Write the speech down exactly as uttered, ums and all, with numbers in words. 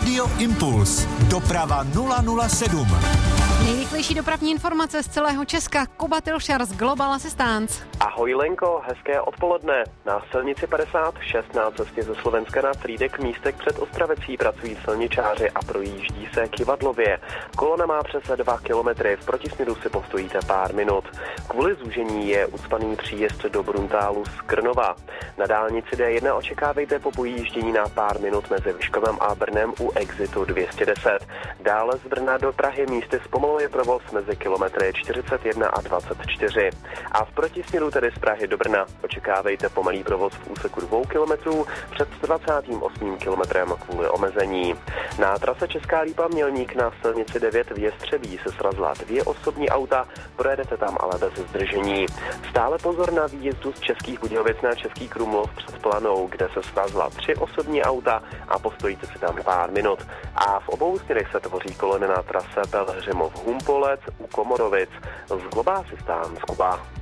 Radio Impuls. Doprava nula nula sedm. Nejrychlejší dopravní informace z celého Česka. Kuba Tilšar z Global Assistance. Ahoj Lenko, hezké odpoledne. Na silnici padesát šest na cestě ze Slovenska na Frýdek místek před Ostravecí pracují silničáři a projíždí se Kyvadlově. Kolona má přes dva kilometry, v protisměru si postojíte pár minut. Kvůli zúžení je ucpaný příjezd do Bruntálu z Krnova. Na dálnici D jedna očekávejte po pojíždění na pár minut mezi Vyškovem a Brnem u exitu dvě stě deset. Dále z Brna do Prahy místy zpomaluje provoz mezi kilometry čtyřicet jedna a dvacet čtyři. A v protisměru tedy z Prahy do Brna očekávejte pomalý provoz v úseku dvou kilometrů před dvacátým osmým kilometrem kvůli omezení. Na trase Česká Lípa Mělník na silnici devět v Jestřebí se srazila dvě osobní auta, projedete tam ale bez zdržení. Stále pozor na výjezdu z Českých Budějovic na Český Krumlov před Planou, kde se srazila tři osobní auta a postojíte si tam pár minut. A v obou směrech se tvoří kolony na trase Pelhřimov Humpolec u Komorovic. Z Global Assistance Kuba.